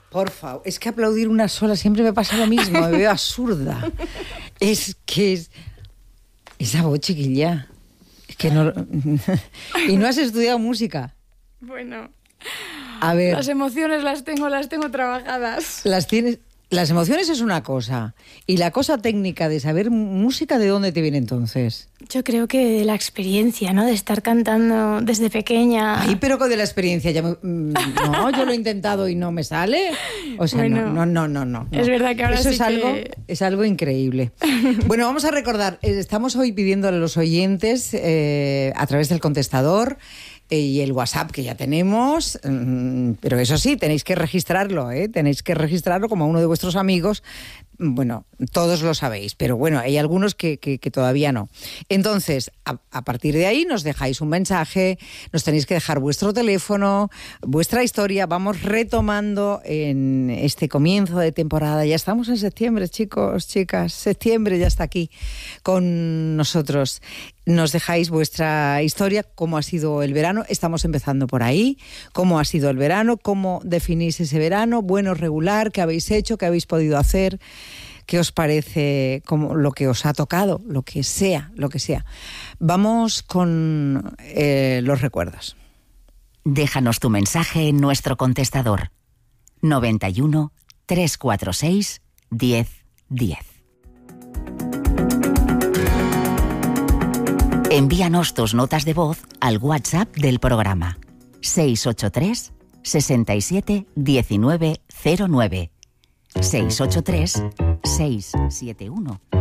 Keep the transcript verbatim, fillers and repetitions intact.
Por favor, es que aplaudir una sola siempre me pasa lo mismo, me veo absurda. Es que es... Esa voz, chiquilla. Es que no... Y no has estudiado música. Bueno, a ver, las emociones las tengo, las tengo trabajadas. Las tienes... Las emociones es una cosa. Y la cosa técnica de saber música, ¿de dónde te viene entonces? Yo creo que de la experiencia, ¿no? De estar cantando desde pequeña. Ay, pero con de la experiencia. Ya me... No, yo lo he intentado y no me sale. O sea, bueno, no, no, no, no, no. Es verdad que ahora Eso sí es algo, que... es algo increíble. Bueno, vamos a recordar. Estamos hoy pidiendo a los oyentes eh, a través del contestador y el WhatsApp que ya tenemos, pero eso sí, tenéis que registrarlo, ¿eh? Tenéis que registrarlo como uno de vuestros amigos. Bueno, todos lo sabéis, pero bueno, hay algunos que, que, que todavía no. Entonces, a, a partir de ahí nos dejáis un mensaje, nos tenéis que dejar vuestro teléfono, vuestra historia. Vamos retomando en este comienzo de temporada. Ya estamos en septiembre, chicos, chicas. Septiembre ya está aquí con nosotros. Nos dejáis vuestra historia, cómo ha sido el verano. Estamos empezando por ahí. ¿Cómo ha sido el verano? ¿Cómo definís ese verano? ¿Bueno, regular? ¿Qué habéis hecho? ¿Qué habéis podido hacer? ¿Qué os parece como lo que os ha tocado? Lo que sea, lo que sea. Vamos con eh, los recuerdos. Déjanos tu mensaje en nuestro contestador. noventa y uno, trescientos cuarenta y seis, diez diez. Envíanos tus notas de voz al WhatsApp del programa seis ocho tres, sesenta y siete, diecinueve cero nueve. seis ocho tres, seis siete uno,